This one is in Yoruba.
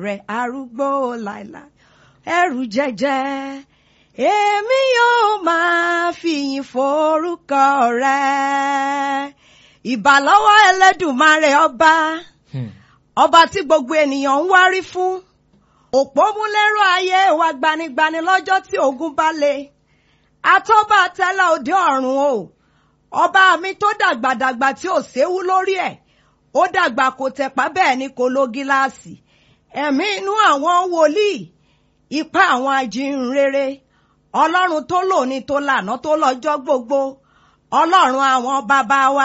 rẹ̀ arúgbó láìláì ẹrù jẹjẹ èmi yóò máa fìyìn forúkọ rẹ̀. Ìbà lọ́wọ́ Ẹlẹ́dùmarè ọba tí gbogbo ènìyàn ń wárí fún. Òpómúléró ayé wa gbanigbani lọ́jọ́ tí ogun bá le. Atọ́ba tẹ́lẹ̀ òde ọ̀run o. Ọba mi tó dàgbàdàgbà tí ò séwu lórí ẹ̀. Ó dàgbà kò tẹ̀pá bẹ́ẹ̀ ni kò lo gíláàsì. Ẹ̀mí inú àwọn wòlíì. Ipá àwọn ajíhìnrere. Ọlọ́run tó lónìí tó lànà tó lọ́jọ́ gbogbo. Ọlọ́run àwọn bàbá wa.